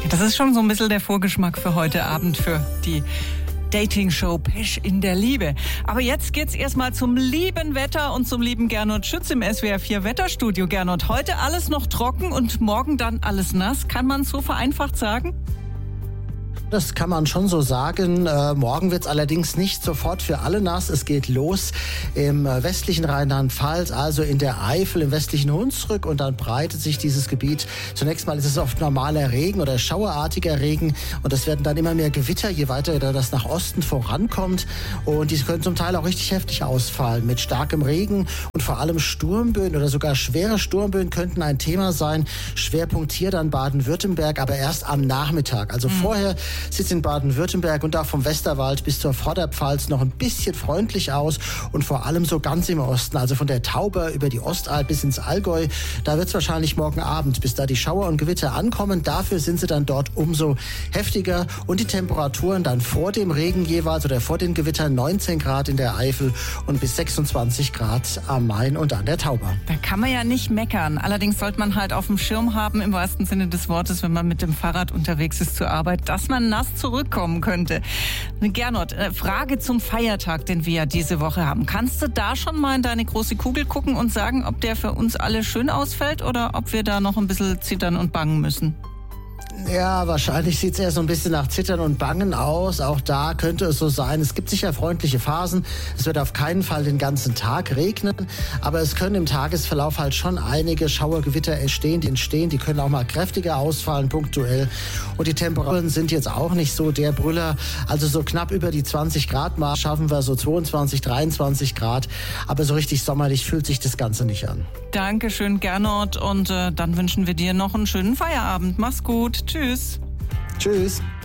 Das ist schon so ein bisschen der Vorgeschmack für heute Abend, für die Dating-Show Pech in der Liebe. Aber jetzt geht's erstmal zum lieben Wetter und zum lieben Gernot Schütz im SWR 4 Wetterstudio. Gernot, heute alles noch trocken und morgen dann alles nass. Kann man so vereinfacht sagen? Das kann man schon so sagen. Morgen wird es allerdings nicht sofort für alle nass. Es geht los im westlichen Rheinland-Pfalz, also in der Eifel, im westlichen Hunsrück, und dann breitet sich dieses Gebiet. Zunächst mal ist es oft normaler Regen oder schauerartiger Regen, und es werden dann immer mehr Gewitter, je weiter das nach Osten vorankommt, und die können zum Teil auch richtig heftig ausfallen mit starkem Regen, und vor allem Sturmböen oder sogar schwere Sturmböen könnten ein Thema sein. Schwerpunkt hier dann Baden-Württemberg, aber erst am Nachmittag. Also vorher sieht es in Baden-Württemberg und auch vom Westerwald bis zur Vorderpfalz noch ein bisschen freundlich aus, und vor allem so ganz im Osten, also von der Tauber über die Ostalb bis ins Allgäu, da wird es wahrscheinlich morgen Abend, bis da die Schauer und Gewitter ankommen. Dafür sind sie dann dort umso heftiger, und die Temperaturen dann vor dem Regen jeweils oder vor den Gewittern 19 Grad in der Eifel und bis 26 Grad am Main und an der Tauber. Da kann man ja nicht meckern. Allerdings sollte man halt auf dem Schirm haben, im wahrsten Sinne des Wortes, wenn man mit dem Fahrrad unterwegs ist zur Arbeit, dass man nass zurückkommen könnte. Gernot, Frage zum Feiertag, den wir ja diese Woche haben. Kannst du da schon mal in deine große Kugel gucken und sagen, ob der für uns alle schön ausfällt oder ob wir da noch ein bisschen zittern und bangen müssen? Ja, wahrscheinlich sieht es eher so ein bisschen nach Zittern und Bangen aus. Auch da könnte es so sein. Es gibt sicher freundliche Phasen. Es wird auf keinen Fall den ganzen Tag regnen. Aber es können im Tagesverlauf halt schon einige Schauergewitter entstehen. Die können auch mal kräftiger ausfallen, punktuell. Und die Temperaturen sind jetzt auch nicht so der Brüller. Also so knapp über die 20 Grad Mark schaffen wir so 22, 23 Grad. Aber so richtig sommerlich fühlt sich das Ganze nicht an. Dankeschön, Gernot. Und dann wünschen wir dir noch einen schönen Feierabend. Mach's gut. Tschüss. Tschüss.